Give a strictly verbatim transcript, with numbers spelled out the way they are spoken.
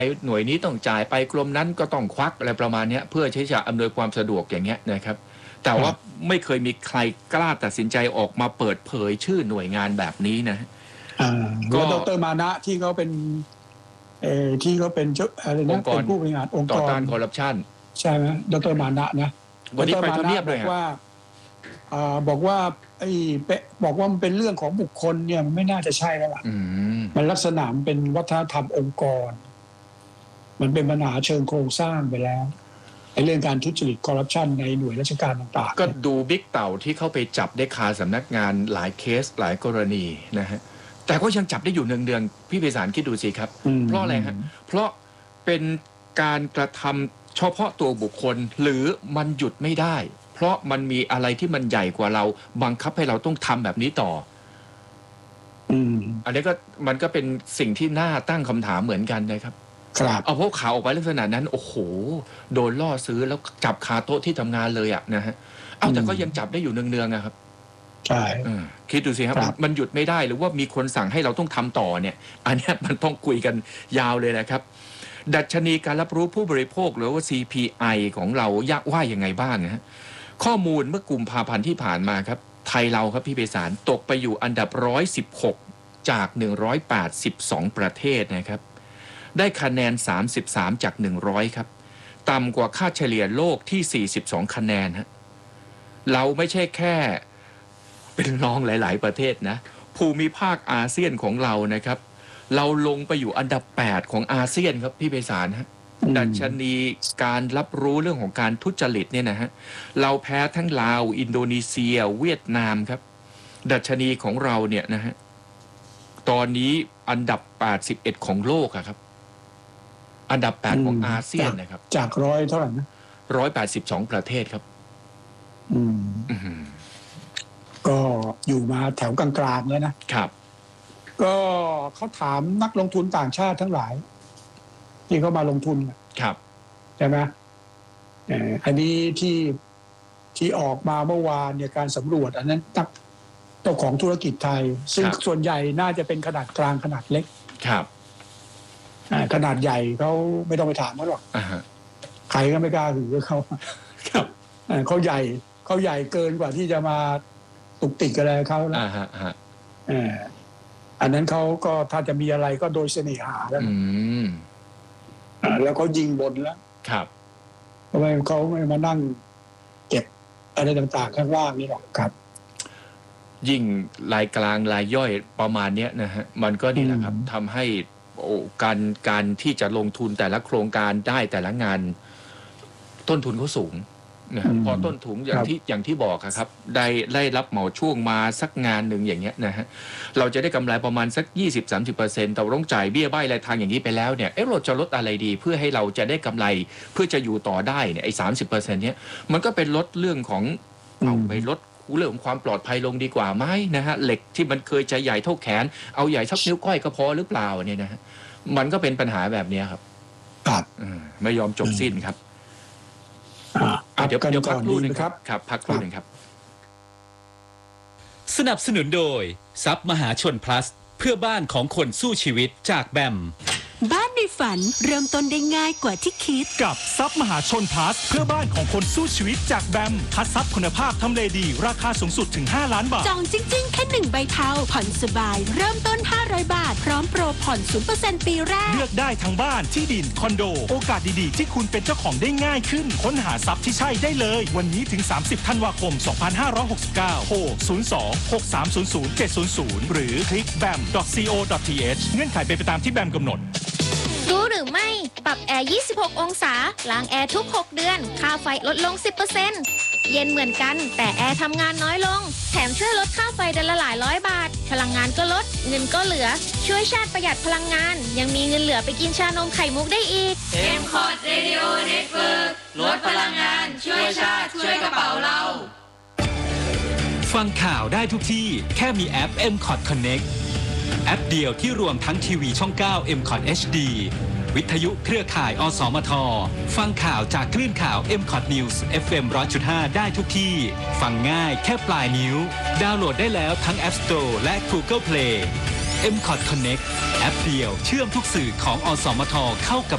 หน่วยนี้ต้องจ่ายไปกรมนั้นก็ต้องควักอะไรประมาณนี้เพื่อใช้จะอำนวยความสะดวกอย่างเงี้ยนะครับแต่ว่าไม่เคยมีใครกล้าตัดสินใจออกมาเปิดเผยชื่อหน่วยงานแบบนี้นะก็ดร.มานะที่เขาเป็นเออที่เขาเป็นเจ้าอะไรนะเป็นผู้บริหารองค์กรต่อต้านคอร์รัปชันใช่ไหมดร.มานะนะวันนี้ไปทำเนียบเลยว่าบอกว่าไอ้เป๊ะบอกว่ามันเป็นเรื่องของบุคคลเนี่ยมันไม่น่าจะใช่แล้วล่ะมันลักษณะมันเป็นวัฒนธรรมองค์กรมันเป็นปัญหาเชิงโครงสร้างไปแล้วไอ้เรื่องการทุจริตคอร์รัปชันในหน่วยราชการต่างๆก็ดูบิ๊กเต่าที่เข้าไปจับได้คาสำนักงานหลายเคสหลายกรณีนะฮะแต่ก็ยังจับได้อยู่เนืองๆพี่ไพศาลคิดดูสิครับเพราะอะไรฮะเพราะเป็นการกระทำเฉพาะตัวบุคคลหรือมันหยุดไม่ได้เพราะมันมีอะไรที่มันใหญ่กว่าเราบังคับให้เราต้องทำแบบนี้ต่ออืมอันนี้ก็มันก็เป็นสิ่งที่น่าตั้งคำถามเหมือนกันนะครับครับเอาพวกข่าวออกไปลักษณะนั้นโอ้โหโดนล่อซื้อแล้วจับคาโต๊ะที่ทำงานเลยอ่ะนะฮะเอาแต่ก็ยังจับได้อยู่เนืองๆนะครับใช่คิดดูสิครับมันหยุดไม่ได้หรือว่ามีคนสั่งให้เราต้องทำต่อเนี่ยอันนี้มันต้องคุยกันยาวเลยนะครับดัชนีการรับรู้ผู้บริโภคหรือว่า ซี พี ไอ ของเรายากว่ายังไงบ้างนะฮะข้อมูลเมื่อกุมภาพันธ์ที่ผ่านมาครับไทยเราครับพี่ไพศาลตกไปอยู่อันดับหนึ่งร้อยสิบหกจากหนึ่งร้อยแปดสิบสองประเทศนะครับได้คะแนนสามสิบสามจากหนึ่งร้อยครับต่ำกว่าค่าเฉลี่ยโลกที่สี่สิบสองคะแนนฮะเราไม่ใช่แค่เป็นรองหลายๆประเทศนะภูมิภาคอาเซียนของเรานะครับเราลงไปอยู่อันดับแปดของอาเซียนครับพี่ไพศาลฮะดัชนีการรับรู้เรื่องของการทุจริตเนี่ยนะฮะเราแพ้ทั้งลาวอินโดนีเซียเวียดนามครับดัชนีของเราเนี่ยนะฮะตอนนี้อันดับแปดสิบเอ็ดของโลกอะครับอันดับแปดของอาเซียนนะครับจากร้อยเท่าไหร่นะร้อยแปดสิบสองประเทศครับอืมก็อยู่มาแถวกลางๆแล้วนะครับก็เขาถามนักลงทุนต่างชาติทั้งหลายที่เขามาลงทุนครับใช่ไหมอันนี้ที่ที่ออกมาเมื่อวานเนี่ยการสำรวจอันนั้นนักเจ้าของธุรกิจไทยซึ่งส่วนใหญ่น่าจะเป็นขนาดกลางขนาดเล็กครับขนาดใหญ่เขาไม่ต้องไปถามเขาหรอกใครก็ไม่กล้าหือเขาครับเขาใหญ่เขาใหญ่เกินกว่าที่จะมาตุกติกอะไรเขาแล้วอันนั้นเขาก็ถ้าจะมีอะไรก็โดยเสน่หาแล้วแล้วเขายิงบนแล้วครับทำไมเขาไม่มานั่งเก็บอะไรต่างๆข้างล่างนี่หรอกครับยิ่งรายกลางรายย่อยประมาณนี้นะฮะมันก็นี่แหละครับทำให้โอ้การการที่จะลงทุนแต่ละโครงการได้แต่ละงานต้นทุนเขาสูงนะพอต้นทุนอย่างที่อย่างที่บอกครับได้ได้รับเหมาช่วงมาสักงานหนึ่งอย่างเงี้ยนะฮะเราจะได้กำไรประมาณสัก ยี่สิบถึงสามสิบเปอร์เซ็นต์ แต่ต้องจ่ายเบี้ยใบ้รายทางอย่างนี้ไปแล้วเนี่ยเอ๊ะเราจะลดอะไรดีเพื่อให้เราจะได้กำไรเพื่อจะอยู่ต่อได้เนี่ยไอ้สามสิบเปอร์เซ็นต์เนี้ยมันก็เป็นลดเรื่องของเอาไปลดเรื่องของความปลอดภัยลงดีกว่าไหมนะฮะเหล็กที่มันเคยจะใหญ่เท่าแขนเอาใหญ่สักนิ้วก้อยก็พอหรือเปล่าเนี่ยนะฮะมันก็เป็นปัญหาแบบนี้ครับครับไม่ยอมจบสิ้นครับเดี๋ยวเดี๋ยวพักครู่หนึ่งครับครับพักครู่หนึ่งครับสนับสนุนโดยทรัพย์มหาชน plus เพื่อบ้านของคนสู้ชีวิตจากแบมบ้านในฝันเริ่มต้นได้ง่ายกว่าที่คิดกับทรัพย์มหาชน plus เพื่อบ้านของคนสู้ชีวิตจากแบมคัดทรัพย์คุณภาพทำเลดีราคาสูงสุดถึงห้าล้านบาทจองจริงๆแค่หนึ่งใบเทาผ่อนสบายเริ่มต้นห้าร้อยบาทพร้อมโปรผ่อน ศูนย์เปอร์เซ็นต์ ปีแรกเลือกได้ทั้งบ้านที่ดินคอนโดโอกาสดีๆที่คุณเป็นเจ้าของได้ง่ายขึ้นค้นหาทรัพย์ที่ใช่ได้เลยวันนี้ถึงสามสิบธันวาคมสองพันห้าร้อยหกสิบเก้าโทรศูนย์ สอง หก สาม ศูนย์ ศูนย์ เจ็ด ศูนย์ ศูนย์หรือคลิก แบม ดอท ซี โอ ดอท ที เอช เงื่อนไขเป็นไปตามที่แบมกำหนดรู้หรือไม่ปรับแอร์ยี่สิบหกองศาล้างแอร์ทุกหกเดือนค่าไฟลดลง สิบเปอร์เซ็นต์ เย็นเหมือนกันแต่แอร์ทำงานน้อยลงแถมช่วยลดค่าไฟเดือนละหลายร้อยบาทพลังงานก็ลดเงินก็เหลือช่วยชาติประหยัดพลังงานยังมีเงินเหลือไปกินชานมไข่มุกได้อีกเอ็ม คอร์ด Radio Network ลดพลังงานช่วยชาติช่วยกระเป๋าเราฟังข่าวได้ทุกที่แค่มีแอป เอ็ม คอร์ด Connect แอปเดียวที่รวมทั้งทีวีช่องเก้า เอ็ม คอร์ด เอช ดี วิทยุเครือข่าย อสมท ฟังข่าวจากคลื่นข่าว เอ็ม คอร์ด News เอฟ เอ็ม หนึ่งร้อยจุดห้า ได้ทุกที่ ฟังง่ายแค่ปลายนิ้ว ดาวน์โหลดได้แล้วทั้ง App Store และ Google Play เอ็ม คอร์ด Connect แอปเดียวเชื่อมทุกสื่อของ อสมท เข้ากับ